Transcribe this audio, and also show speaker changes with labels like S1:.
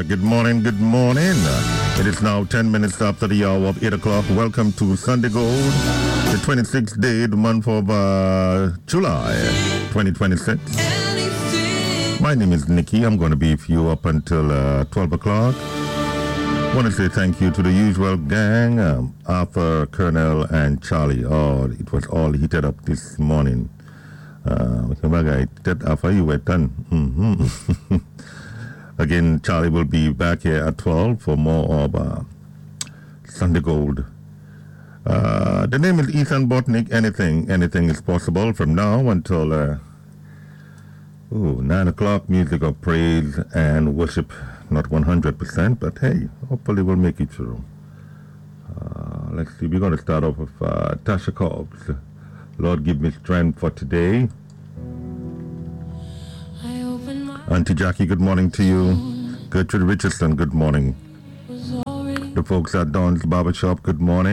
S1: Good morning, good morning. It is now 10 minutes after the hour of 8 o'clock. Welcome to Sunday Gold, the 26th day, the month of July 2026. My name is Nikki. I'm going to be with you up until 12 o'clock. I want to say thank you to the usual gang, Arthur, Colonel, and Charlie. Oh, it was all heated up this morning. After you were done. Mm-hmm. Again, Charlie will be back here at 12 for more of Sunday Gold. The name is Ethan Botnick. Anything is possible from now until 9 o'clock. Music of praise and worship. Not 100%, but hey, hopefully we'll make it through. Let's see, we're going to start off with Tasha Cobbs. Lord, give me strength for today. Auntie Jackie, good morning to you. Gertrude Richardson, good morning. The folks at Don's Barbershop, good morning.